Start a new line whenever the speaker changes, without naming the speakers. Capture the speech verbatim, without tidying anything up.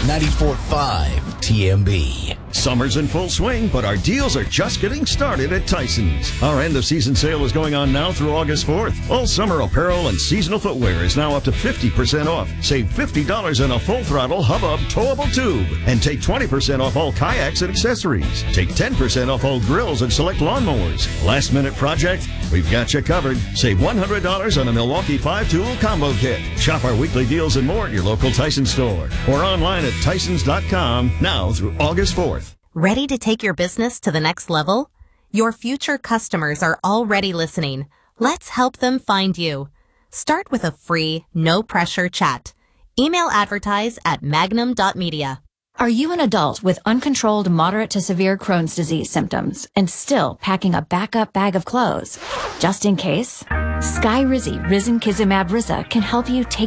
ninety-four point five T M B.
Summer's in full swing, but our deals are just getting started at Tyson's. Our end-of-season sale is going on now through August fourth. All summer apparel and seasonal footwear is now up to fifty percent off. Save fifty dollars on a full-throttle Hubbub towable tube. And take twenty percent off all kayaks and accessories. Take ten percent off all grills and select lawnmowers. Last-minute project? We've got you covered. Save one hundred dollars on a Milwaukee five-tool combo kit. Shop our weekly deals and more at your local Tyson store. Or online at Tysons dot com now through August fourth.
Ready to take your business to the next level? Your future customers are already listening. Let's help them find you. Start with a free, no-pressure chat. Email advertise at magnum dot media.
Are you an adult with uncontrolled moderate to severe Crohn's disease symptoms and still packing a backup bag of clothes? Just in case, Skyrizi Risankizumab Riza can help you take